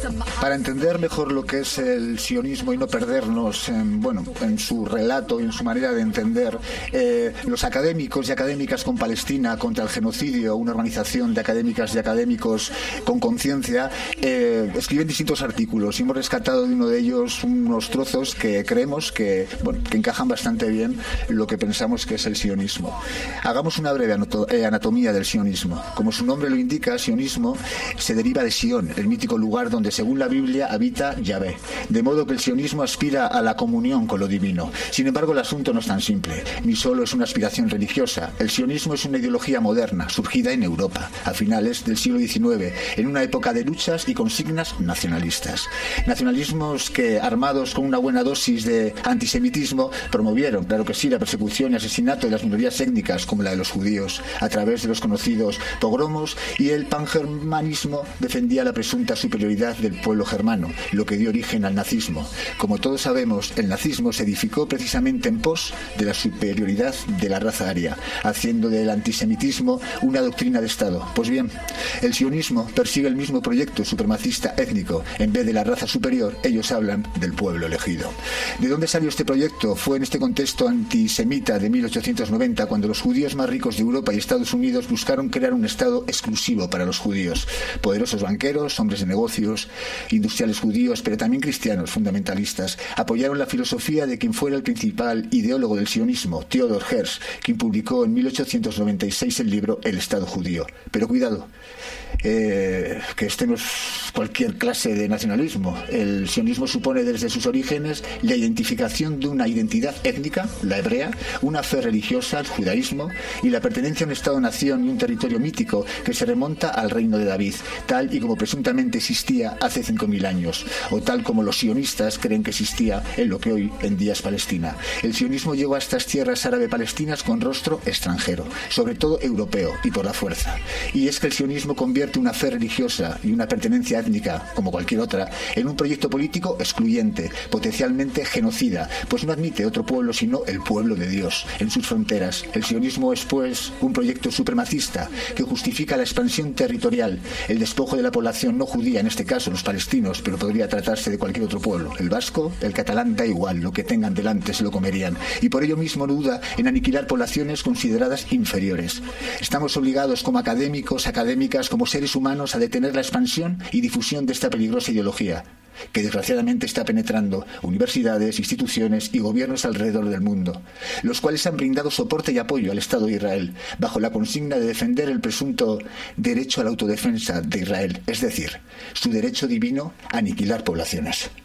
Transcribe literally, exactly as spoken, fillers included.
Para entender mejor lo que es el sionismo y no perdernos en, bueno, en su relato y en su manera de entender, eh, los académicos y académicas con Palestina contra el genocidio, una organización de académicas y académicos con conciencia, eh, escriben distintos artículos y hemos rescatado de uno de ellos unos trozos que creemos que, bueno, que encajan bastante bien lo que pensamos que es el sionismo. Hagamos una breve anatomía del sionismo. Como su nombre lo indica, sionismo se deriva de Sion, el mítico lugar donde según la Biblia habita Yahvé, de modo que el sionismo aspira a la comunión con lo divino. Sin embargo, el asunto no es tan simple, ni solo es una aspiración religiosa. El sionismo es una ideología moderna, surgida en Europa, a finales del siglo diecinueve, en una época de luchas y consignas nacionalistas. Nacionalismos que, armados con una buena dosis de antisemitismo, promovieron, claro que sí, la persecución y asesinato de las minorías étnicas, como la de los judíos, a través de los conocidos pogromos, y el pangermanismo defendía la presunta superioridad del pueblo germano, lo que dio origen al nazismo. Como todos sabemos, el nazismo se edificó precisamente en pos de la superioridad de la raza aria, haciendo del antisemitismo una doctrina de Estado. Pues bien, el sionismo persigue el mismo proyecto supremacista étnico. En vez de la raza superior, ellos hablan del pueblo elegido. ¿De dónde salió este proyecto? Fue en este contexto antisemita de mil ochocientos noventa, cuando los judíos más ricos de Europa y Estados Unidos buscaron crear un Estado exclusivo para los judíos. Poderosos banqueros, hombres de negocios, industriales judíos, pero también cristianos fundamentalistas, apoyaron la filosofía de quien fuera el principal ideólogo del sionismo, Theodor Herzl, quien publicó en mil ochocientos noventa y seis el libro El Estado Judío. Pero cuidado, eh, que este no es cualquier clase de nacionalismo. El sionismo supone desde sus orígenes la identificación de una identidad étnica, la hebrea, una fe religiosa, el judaísmo, y la pertenencia a un Estado-nación y un territorio mítico que se remonta al reino de David, tal y como presuntamente existía hace cinco mil años, o tal como los sionistas creen que existía en lo que hoy en día es Palestina. El sionismo llegó a estas tierras árabe-palestinas con rostro extranjero, sobre todo europeo, y por la fuerza. Y es que el sionismo convierte una fe religiosa y una pertenencia étnica, como cualquier otra, en un proyecto político excluyente, potencialmente genocida, pues no admite otro pueblo sino el pueblo de Dios en sus fronteras. El sionismo es, pues, un proyecto supremacista que justifica la expansión territorial, el despojo de la población no judía, en este caso los palestinos, pero podría tratarse de cualquier otro pueblo. El vasco, el catalán, da igual, lo que tengan delante se lo comerían, y por ello mismo no duda en aniquilar poblaciones consideradas inferiores. Estamos obligados como académicos, académicas, como seres humanos a detener la expansión y difusión de esta peligrosa ideología, que desgraciadamente está penetrando universidades, instituciones y gobiernos alrededor del mundo, los cuales han brindado soporte y apoyo al Estado de Israel, bajo la consigna de defender el presunto derecho a la autodefensa de Israel, es decir, su derecho divino a aniquilar poblaciones.